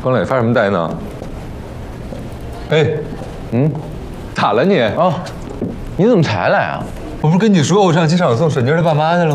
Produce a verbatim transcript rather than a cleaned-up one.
光磊发什么呆呢？ 哎， 嗯，咋了你？ 哦，你怎么才来啊？ 我不是跟你说我上机场送沈妮儿她爸妈去了吗？